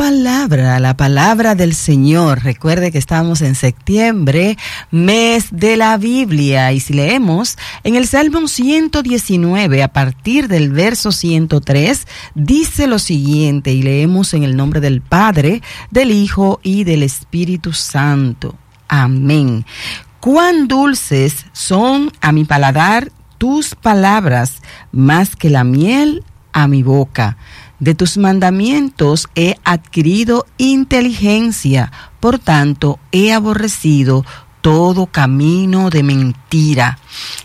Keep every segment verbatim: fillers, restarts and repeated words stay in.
palabra, la palabra del Señor. Recuerde que estamos en septiembre, mes de la Biblia, y si leemos en el Salmo ciento diecinueve, a partir del verso ciento tres, dice lo siguiente, y leemos en el nombre del Padre, del Hijo y del Espíritu Santo. Amén. Cuán dulces son a mi paladar tus palabras, más que la miel a mi boca. De tus mandamientos he adquirido inteligencia, por tanto he aborrecido todo camino de mentira.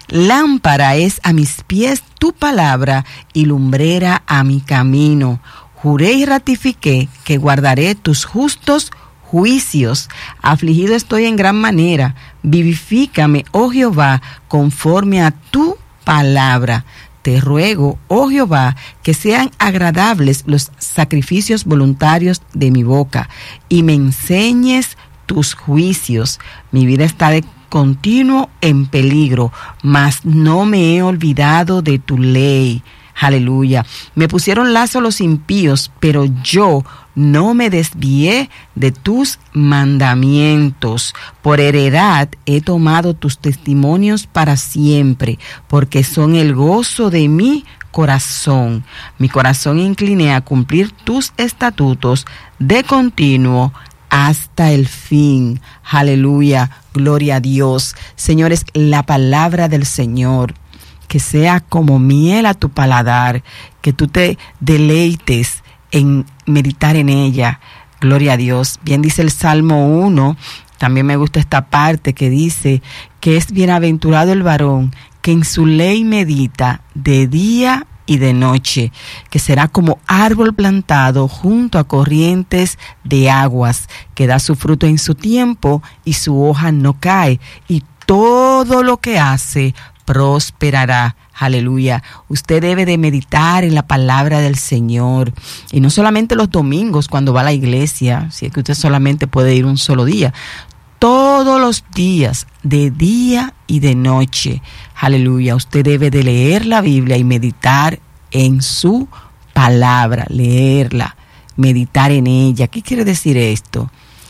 Lámpara es a mis pies tu palabra y lumbrera a mi camino. Juré y ratifiqué que guardaré tus justos juicios. Afligido estoy en gran manera. Vivifícame, oh Jehová, conforme a tu palabra. Te ruego, oh Jehová, que sean agradables los sacrificios voluntarios de mi boca y me enseñes tus juicios. Mi vida está de continuo en peligro, mas no me he olvidado de tu ley. Aleluya. Me pusieron lazo los impíos, pero yo no me desvié de tus mandamientos. Por heredad he tomado tus testimonios para siempre, porque son el gozo de mi corazón. Mi corazón incliné a cumplir tus estatutos de continuo hasta el fin. Aleluya. Gloria a Dios. Señores, la palabra del Señor, que sea como miel a tu paladar, que tú te deleites en meditar en ella. Gloria a Dios. Bien dice el Salmo uno, también me gusta esta parte que dice que es bienaventurado el varón que en su ley medita de día y de noche, que será como árbol plantado junto a corrientes de aguas, que da su fruto en su tiempo y su hoja no cae, y todo lo que hace prosperará. Aleluya. Usted debe de meditar en la palabra del Señor, y no solamente los domingos cuando va a la iglesia, si es que usted solamente puede ir un solo día, todos los días, de día y de noche. Aleluya. Usted debe de leer la Biblia y meditar en su palabra, leerla, meditar en ella. ¿Qué quiere decir esto?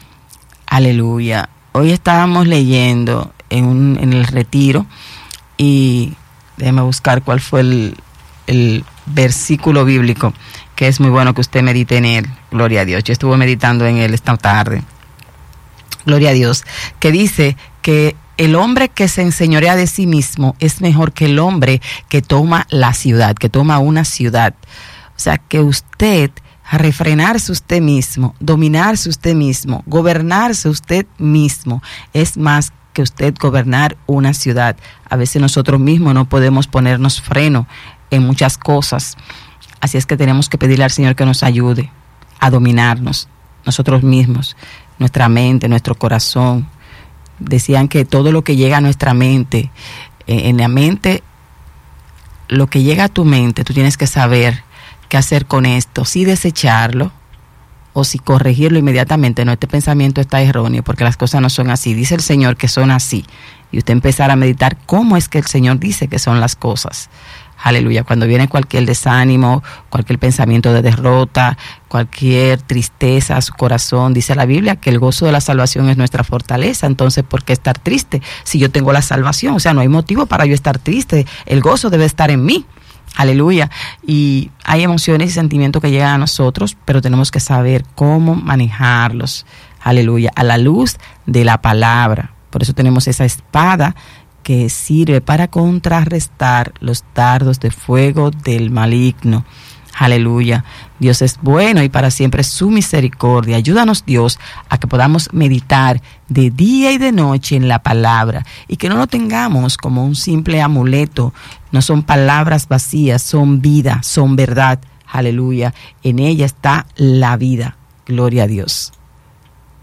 Aleluya. Hoy estábamos leyendo en, un, en el retiro, y déjeme buscar cuál fue el, el versículo bíblico, que es muy bueno que usted medite en él. Gloria a Dios. Yo estuve meditando en él esta tarde. Gloria a Dios. Que dice que el hombre que se enseñorea de sí mismo es mejor que el hombre que toma la ciudad, que toma una ciudad. O sea, que usted, a refrenarse usted mismo, dominarse usted mismo, gobernarse usted mismo, es más que usted gobernar una ciudad. A veces nosotros mismos no podemos ponernos freno en muchas cosas. Así es que tenemos que pedirle al Señor que nos ayude a dominarnos nosotros mismos, nuestra mente, nuestro corazón. Decían que todo lo que llega a nuestra mente, eh, en la mente, lo que llega a tu mente, tú tienes que saber qué hacer con esto, si desecharlo o si corregirlo inmediatamente. No, este pensamiento está erróneo, porque las cosas no son así. Dice el Señor que son así. Y usted empezar a meditar cómo es que el Señor dice que son las cosas. Aleluya. Cuando viene cualquier desánimo, cualquier pensamiento de derrota, cualquier tristeza a su corazón, dice la Biblia que el gozo de la salvación es nuestra fortaleza. Entonces, ¿por qué estar triste si yo tengo la salvación? O sea, no hay motivo para yo estar triste. El gozo debe estar en mí. Aleluya. Y hay emociones y sentimientos que llegan a nosotros, pero tenemos que saber cómo manejarlos. Aleluya. A la luz de la palabra. Por eso tenemos esa espada que sirve para contrarrestar los dardos de fuego del maligno. Aleluya. Dios es bueno y para siempre es su misericordia. Ayúdanos, Dios, a que podamos meditar de día y de noche en la palabra, y que no lo tengamos como un simple amuleto. No son palabras vacías, son vida, son verdad. Aleluya. En ella está la vida. Gloria a Dios.